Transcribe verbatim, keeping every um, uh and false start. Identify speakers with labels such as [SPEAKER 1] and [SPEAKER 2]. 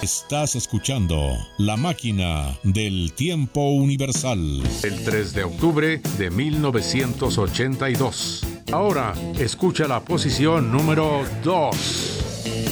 [SPEAKER 1] Estás escuchando La Máquina del Tiempo Universal. El tres de octubre de mil novecientos ochenta y dos. Ahora escucha la posición número dos.